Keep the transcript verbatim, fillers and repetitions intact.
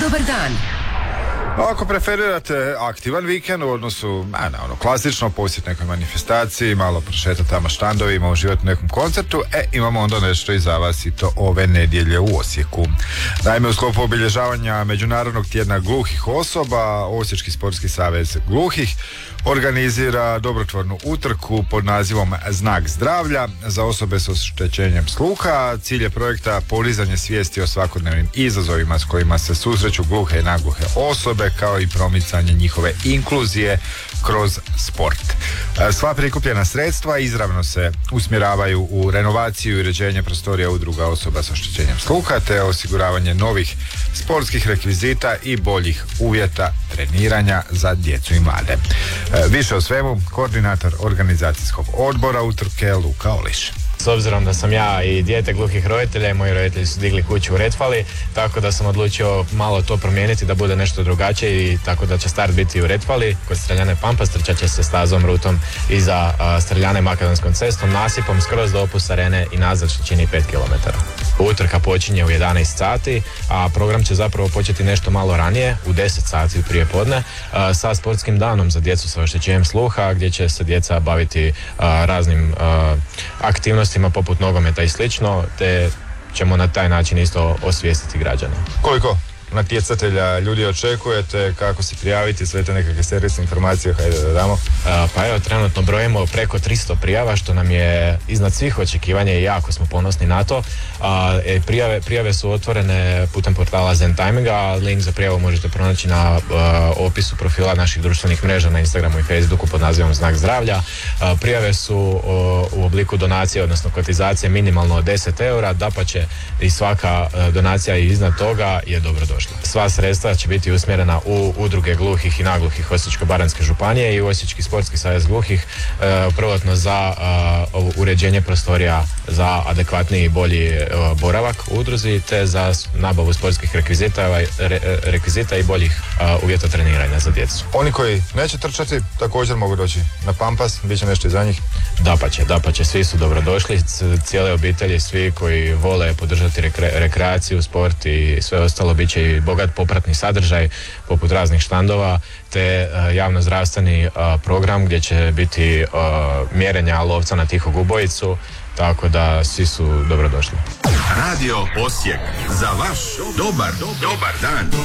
Dobar dan. Ako preferirate aktivan vikend u odnosu na, na ono klasično, posjet nekoj manifestaciji, malo prošetati tamo štandovima, uživati u nekom koncertu, e, imamo onda nešto i za vas i to ove nedjelje u Osijeku. Naime, u sklopu obilježavanja Međunarodnog tjedna gluhih osoba, Osječki sportski savez gluhih organizira dobrotvornu utrku pod nazivom Znak zdravlja za osobe s oštećenjem sluha. Cilj je projekta podizanje svijesti o svakodnevnim izazovima s kojima se susreću gluhe i nagluhe osobe, kao i promicanje njihove inkluzije kroz sport. Sva prikupljena sredstva izravno se usmjeravaju u renovaciju i uređenje prostorija udruga osoba s oštećenjem sluha, te osiguravanje novih sportskih rekvizita i boljih uvjeta treniranja za djecu i mlade. Više o svemu, koordinator organizacijskog odbora utrke Luka Oliš. S obzirom da sam ja i dijete gluhih roditelja i moji roditelji su digli kuću u Retfali, tako da sam odlučio malo to promijeniti da bude nešto drugačije i tako da će start biti u Retfali. Kod Streljane Pampas trčat će se stazom, rutom iza Streljane makadamskom cestom, nasipom skroz do Opus arene i nazad, što čini pet kilometara. Utrka počinje u jedanaest sati, a program će zapravo početi nešto malo ranije, u deset sati u prijepodne, sa sportskim danom za djecu sa oštećenjem sluha, gdje će se djeca baviti raznim aktivnostima poput nogometa i slično, te ćemo na taj način isto osvijestiti građane. Koliko natjecatelja ljudi očekujete, kako se prijaviti, sve te nekakve servisne informacije, hajde da damo? A, pa evo, trenutno brojimo preko tristo prijava, što nam je iznad svih očekivanja i jako smo ponosni na to. A, e, prijave, prijave su otvorene putem portala Zen Timinga, a link za prijavu možete pronaći na a, opisu profila naših društvenih mreža na Instagramu i Facebooku pod nazivom Znak zdravlja. A, prijave su o, u obliku donacije, odnosno kotizacije, minimalno od deset eura, dapače i svaka a, donacija iznad toga je dobrodošla. Sva sredstva će biti usmjerena u udruge gluhih i nagluhih Osječko-baranjske županije i u Osječki sportski savez gluhih, e, prvotno za e, uređenje prostorija za adekvatniji i bolji e, boravak u udruzi, te za nabavu sportskih rekvizita, re, rekvizita i boljih e, uvjeta treniranja za djecu. Oni koji neće trčati također mogu doći na Pampas, bit će nešto i za njih? Dapače, dapače, svi su dobrodošli, cijele obitelji, svi koji vole podržati rekre, rekreaciju, sport i sve ostalo, bit će i bogat popratni sadržaj poput raznih štandova, te uh, javno-zdravstveni uh, program gdje će biti uh, mjerenja lovca na tihog ubojicu, tako da svi su dobrodošli. Radio Osijek, za vaš dobar, dobar dan.